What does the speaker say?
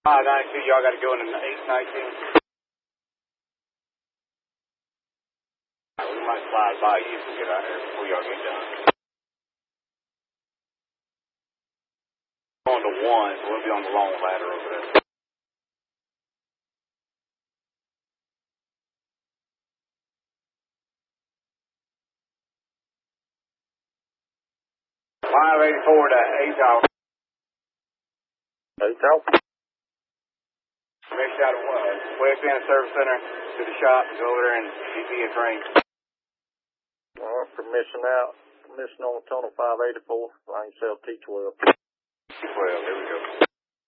592, y'all got to go in 819. We might slide by you to get out here before y'all get done. On to 1, so we'll be on the long ladder over there. 584 to 8 Tower. 8 Tower. Make shot it was. West End Service Center to the shop, go over there and GP a train. Permission out. Permission on tunnel 584. Line cell T12. T12, there we go.